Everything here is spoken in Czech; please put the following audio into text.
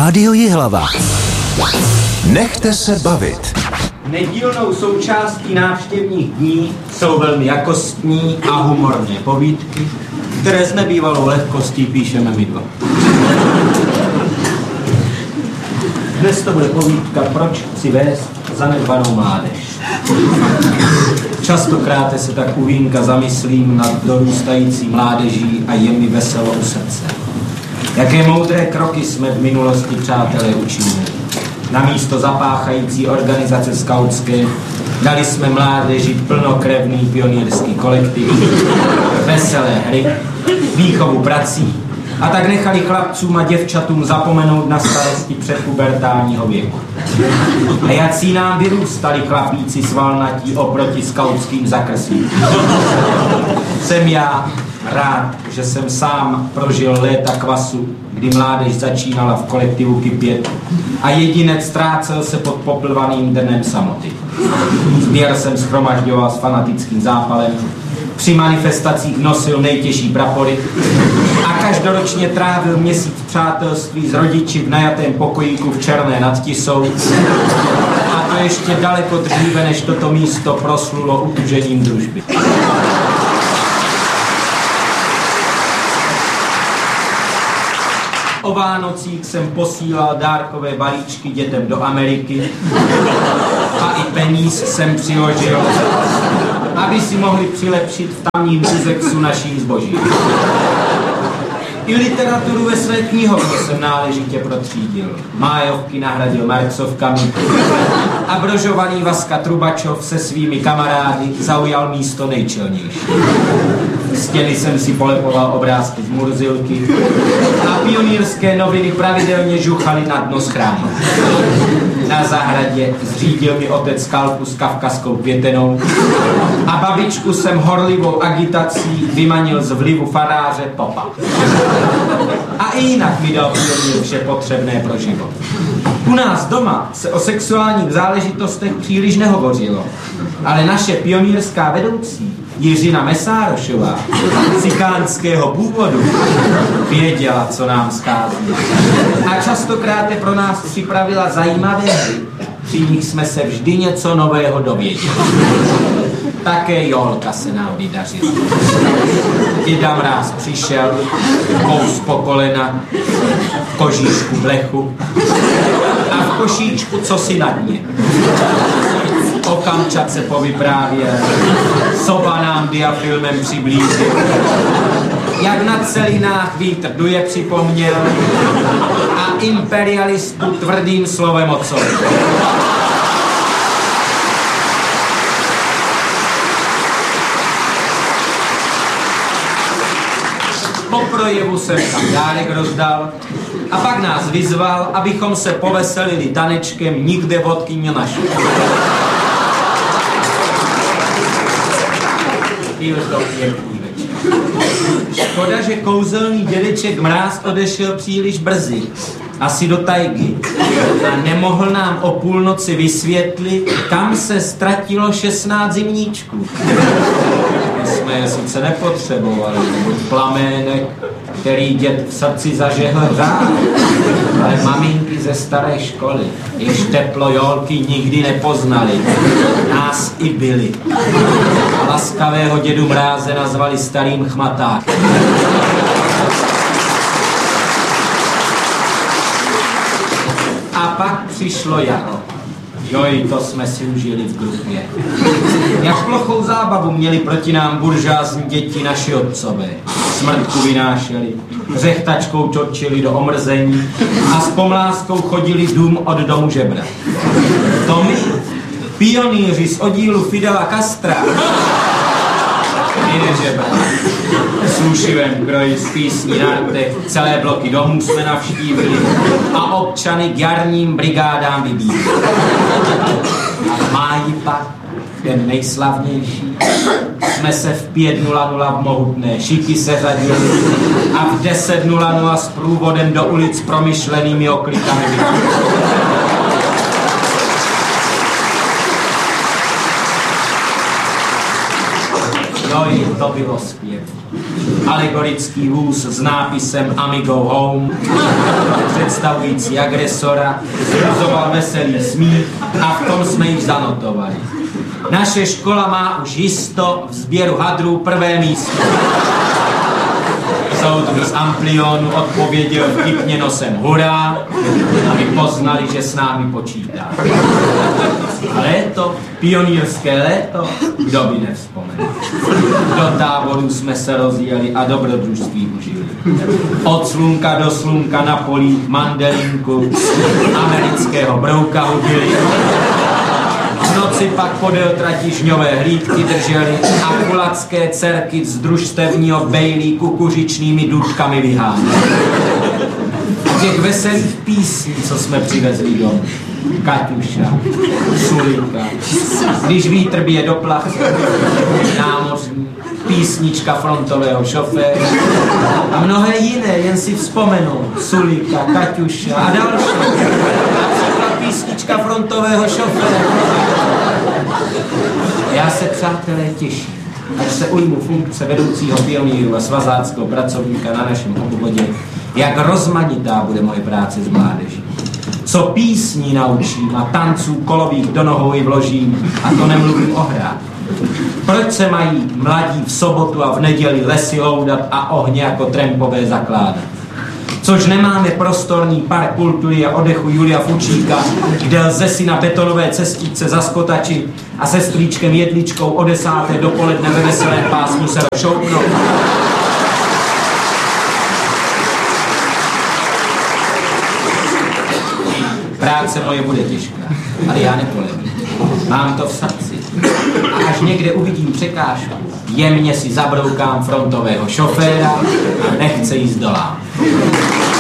Rádio Jihlava. Nechte se bavit. Nedílnou součástí návštěvních dní jsou velmi jakostní a humorné povídky, které s nebývalou lehkostí píšeme my dva. Dnes to bude povídka Proč si vést zanedbanou mládež. Častokrát se tak u vínka zamyslím nad dorůstající mládeží a je mi veselo u srdce. Jaké moudré kroky jsme v minulosti, přátelé, učinili. Namísto zapáchající organizace skautské dali jsme mládeži plnokrevný pionýrský kolektiv, veselé hry, výchovu prací a tak nechali chlapcům a děvčatům zapomenout na starosti předpubertálního věku. A jací nám vyrůstali chlapíci svalnatí oproti skautským zakrslím. Jsem já rád, že jsem sám prožil léta kvasu, kdy mládež začínala v kolektivu kypět a jedinec ztrácel se pod poplvaným dnem samoty. Sběr jsem shromažďoval s fanatickým zápalem, při manifestacích nosil nejtěžší prapory a každoročně trávil měsíc přátelství s rodiči v najatém pokojíku v Černé nad Tisou. A to ještě daleko dříve, než toto místo proslulo utužením družby. O Vánocích jsem posílal dárkové balíčky dětem do Ameriky a i peníz jsem přiložil, aby si mohli přilepšit v tamním Uzexu naším zboží. I literaturu ve své knihovně jsem náležitě protřídil. Májovky nahradil Marksovkami a brožovaný Vaska Trubačov se svými kamarády zaujal místo nejčelnější. Stěny jsem si polepoval obrázky z Murzilky a pionýrské noviny pravidelně žuchaly na dno schránu. Na zahradě zřídil mi otec kalku s kavkazskou květenou a babičku jsem horlivou agitací vymanil z vlivu faráře Popa. A i jinak mi dal pionýr vše potřebné pro život. U nás doma se o sexuálních záležitostech příliš nehovořilo, ale naše pionýrská vedoucí Jiřina Mesárošová, cikánského původu, věděla, co nám schází. A častokrát pro nás připravila zajímavé hry, při nich jsme se vždy něco nového dověděli. Také Jolka se nám vydařila. Děda Mráz přišel, kous po kolena, v kožíšku blechu a v košíčku cosi na dně. O Kamčatce povyprávěl, soba nám diafilmem přiblížil, jak na celinách vítr duje připomněl a imperialistu tvrdým slovem odsoudil. Po projevu jsem tam dárek rozdal a pak nás vyzval, abychom se poveselili tanečkem Nikde vodky nenašli. Byl to pěkný večer. Škoda, že kouzelný dědeček Mráz odešel příliš brzy, asi do tajgy, a nemohl nám o půlnoci vysvětlit, kam se ztratilo 16 zimníčků. My jsme je sice nepotřebovali, plamének, který děd v srdci zažehl řád, ale maminky ze staré školy, jež teplo Jolky nikdy nepoznali, nás i byli. A laskavého dědu Mráze nazvali starým chmatákem. A pak přišlo jaro. Joj, to jsme si užili v grupě. Jak plochou zábavu měli proti nám buržázní děti naši otcové. Smrtku vynášeli, řechtačkou točili do omrzení a s pomláskou chodili dům od domu žebrat. To my, pionýři z oddílu Fidela Castra, s ušivem kroji z písní na rtech, celé bloky domů jsme navštívili a občany k jarním brigádám vybídli. A v máji pak, ten nejslavnější, jsme se v 5:00 v mohutné Šiky seřadili a v 10:00 s průvodem do ulic promyšlenými oklikami vybídli. No i to bylo zpěv. Alegorický vůz s nápisem Amigo Home, představující agresora, zruzoval veselý smích a v tom jsme již zanotovali. Naše škola má už jisto v sběru hadrů prvé místo. Soudruh z Amplionu odpověděl vtipně nosem hurá, aby poznali, že s námi počítá. A léto, pionýrské léto, kdo by nevzpomenul. Do táborů jsme se rozjeli a dobrodružství užili. Od slunka do slunka na polích mandelinku, amerického brouka hubili. V noci pak podél trati žňové hlídky drželi a kulacké dcerky z družstevního bejlí kukuřičnými dudkami vyháněli. Těch veselých písní, co jsme přivezli domů. Kaťuša, Sulika, Když vítr bije do plachy, Námořní, Písnička frontového šoféra a mnohé jiné, jen si vzpomenu. Sulika, Kaťuša a další. Například Písnička frontového šoféra. Já se, přátelé, těším, až se ujmu funkce vedoucího pionýru a svazáckého pracovníka na našem obvodě, jak rozmanitá bude moje práce s mládeží. Co písní naučím a tanců kolových do nohou i vložím, a to nemluvím o hrách. Proč se mají mladí v sobotu a v neděli lesy loudat a ohně jako trampové zakládat? Což nemáme prostorný park kultury a oddechu Julia Fučíka, kde lze si na betonové cestičce zaskotačit a se strýčkem Jedličkou o 10. dopoledne ve veselém pásmu se rozšoupnout. Práce moje bude těžká, ale já nepolevím. Mám to v srdci. A až někde uvidím překážku, jemně si zabroukám frontového šoféra a nechce jíst dolám.